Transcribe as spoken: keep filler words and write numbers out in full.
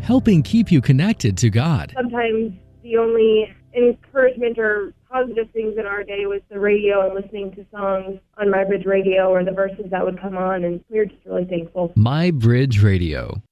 helping keep you connected to God. Sometimes the only encouragement or positive things in our day was the radio and listening to songs on My Bridge Radio or the verses that would come on, and we were just really thankful. My Bridge Radio,